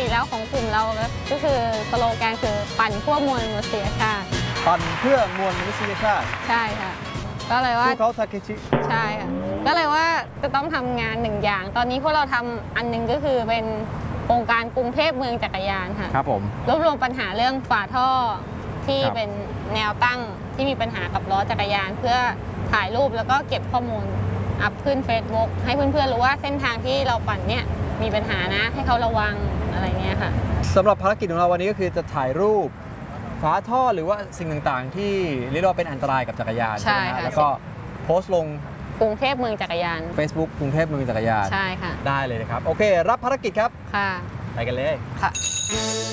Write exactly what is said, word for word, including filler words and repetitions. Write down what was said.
ติแล้วของกลุ่มเราก็คือสโลแกนคือปั่นเพื่อมวลมนุษยชาติปั่นเพื่อมวลมนุษยชาติใช่ค่ะก็เลยว่าเขาทาเคชิใช่ค่ะก็เลยว่าจะต้องทำงานหนึ่งอย่างตอนนี้พวกเราทำอันนึงก็คือเป็นโครงการกรุงเทพเมืองจักรยานค่ะครับผมรวบรวมปัญหาเรื่องฝาท่อที่เป็นแนวตั้งที่มีปัญหากับล้อจักรยานเพื่อถ่ายรูปแล้วก็เก็บข้อมูลอัพขึ้น Facebook ให้เพื่อนๆรู้ว่าเส้นทางที่เราปั่นเนี่ยมีปัญหานะให้เขาระวังอะไรเงี้ยค่ะสำหรับภารกิจของเราวันนี้ก็คือจะถ่ายรูปฝาท่อหรือว่าสิ่งต่างๆที่เรียกว่าเป็นอันตรายกับจักรยานใช่ไหมครับแล้วก็โพสต์ลงกรุงเทพเมืองจักรยาน Facebook กรุงเทพเมืองจักรยานใช่ค่ะได้เลยนะครับโอเครับภารกิจครับค่ะไปกันเลยค่ะ